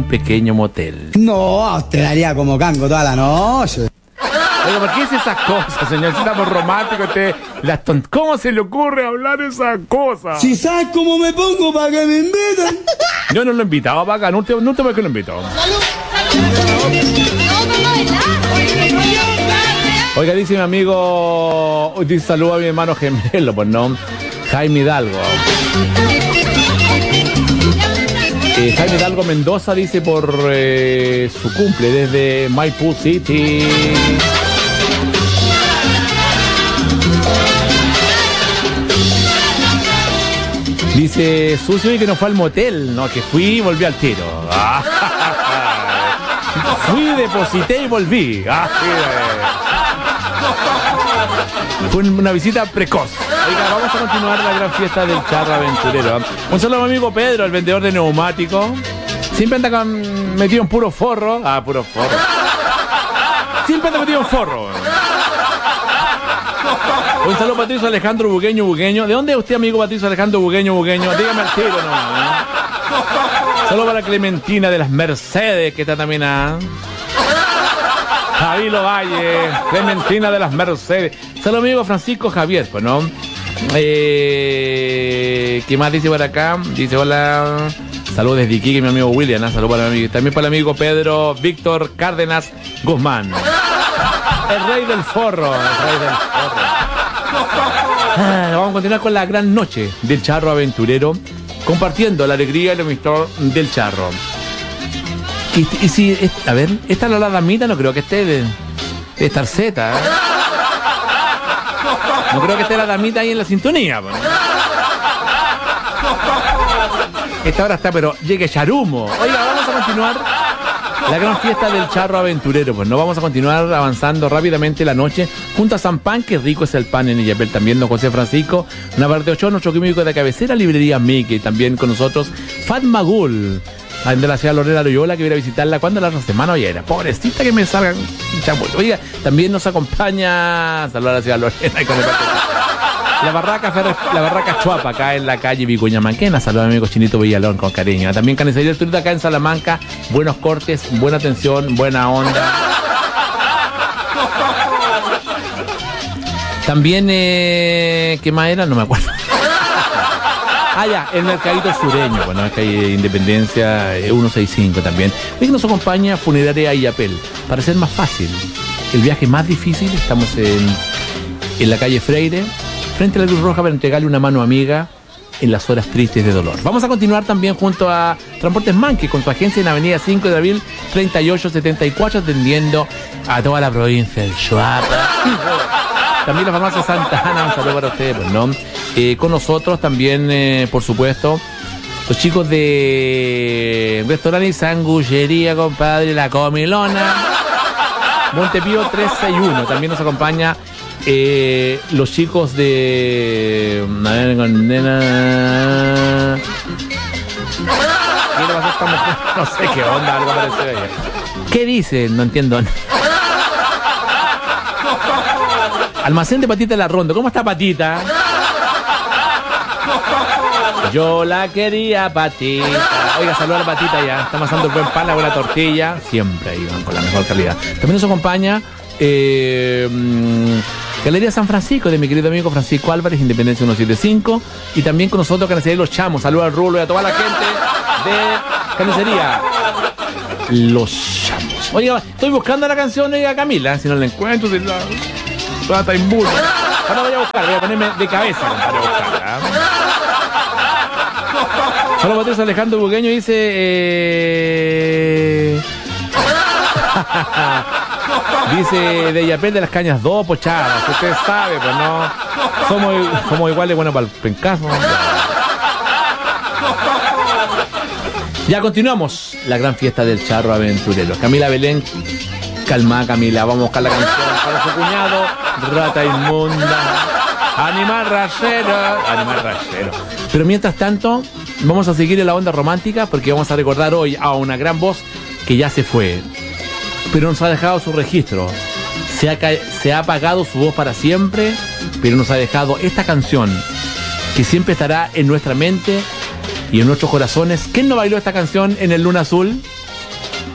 un pequeño motel. No, te daría como cango toda la noche. Oiga, ¿por qué es esas cosas, señor? Si estamos románticos, ¿cómo se le ocurre hablar esas cosas? Si sabes cómo me pongo para que me inviten. Yo no lo invitaba para acá, no te por qué lo invito. Oiga, dice mi amigo, dice saludo a mi hermano gemelo, pues no, Jaime Hidalgo. Jaime Hidalgo Mendoza dice por su cumple desde Maipú City. Dice sucio y que no fue al motel. No, que fui y volví al tiro. Fui, deposité y volví. Fue una visita precoz. Oiga, vamos a continuar la gran fiesta del charro aventurero. Un saludo a mi amigo Pedro, el vendedor de neumáticos. Siempre anda metido en puro forro. Puro forro. Siempre anda metido en forro. Un saludo a Patricio Alejandro Bugueño. ¿De dónde es usted, amigo Patricio Alejandro Bugueño? Dígame al tiro, ¿no? Saludo para Clementina de las Mercedes, que está también Javilo Valle, Clementina de las Mercedes. Saludo amigo Francisco Javier, pues, ¿no? ¿Qué más dice por acá? Dice hola. Saludos desde Iquique, mi amigo William. Saludos para mi amigo. También para el amigo Pedro Víctor Cárdenas Guzmán. El rey del forro. Vamos a continuar con la gran noche del charro aventurero, compartiendo la alegría y el amistad del charro. Y si, a ver, esta Lola Damita no creo que esté de Tarceta, ¿eh? No creo que esté la damita ahí en la sintonía, pues. Esta hora está, pero llegue Charumo. Oiga, vamos a continuar la gran fiesta del charro aventurero. Pues no vamos a continuar avanzando rápidamente la noche junto a San Pan, que rico es el pan en Illapel. También don José Francisco Navarrete Ochoa, nuestro químico de cabecera, librería Mickey. También con nosotros Fatma Gul, de la ciudad Lorena Loyola, que viene a visitarla cuando la semana hoy era. Pobrecita que me salgan chamuyo. Oiga, también nos acompaña, saludar a la ciudad Lorena y con el la barraca Chuapa, acá en la calle Vicuña Manquena. Saludos a mi amigo Chinito Villalón con cariño. También Carnicería Arturita acá en Salamanca. Buenos cortes, buena atención, buena onda. También, ¿qué más era? No me acuerdo. Ya, el Mercadito Sureño. Bueno, es que hay Independencia 165 también. Hoy nos acompaña Funeraria Illapel. Para ser más fácil, el viaje más difícil, estamos en la calle Freire, frente a la Cruz Roja, para entregarle una mano amiga en las horas tristes de dolor. Vamos a continuar también junto a Transportes Manque, con su agencia en Avenida 5 de Abril 3874, atendiendo a toda la provincia del Chuapa. También la farmacia Santa Ana, un saludo para ustedes, pues, ¿no? Con nosotros también, por supuesto, los chicos de Restaurante y Sanguchería, compadre, La Comilona, Montepío 361. También nos acompaña los chicos de... No sé qué onda, algo parecido allá. ¿Qué dicen? No entiendo. Almacén de Patita de la Ronda. ¿Cómo está Patita? Yo la quería, Patita. Oiga, saluda a la Patita ya. Está amasando el buen pan, la buena tortilla. Siempre ahí van con la mejor calidad. También nos acompaña Galería San Francisco, de mi querido amigo Francisco Álvarez, Independencia 175. Y también con nosotros Carnicería Los Chamos. Saludos al Rulo y a toda la gente de Carnicería Los Chamos. Oiga, estoy buscando la canción de Camila. Si no la encuentro, si la plata inmunda. Ahora voy a buscar, voy a ponerme de cabeza para buscarla. Solo Patricio Alejandro Bugueño dice... Dice de Illapel de las Cañas 2, pochadas. Usted sabe, pues no. Somos iguales, bueno, para el pencazo. Ya continuamos la gran fiesta del charro aventurero. Camila Belén, calma Camila, vamos a buscar la canción para su cuñado, rata inmunda, animal rayero. Pero mientras tanto, vamos a seguir en la onda romántica, porque vamos a recordar hoy a una gran voz que ya se fue, pero nos ha dejado su registro. Se ha apagado su voz para siempre, pero nos ha dejado esta canción que siempre estará en nuestra mente y en nuestros corazones. ¿Quién no bailó esta canción en el Luna Azul?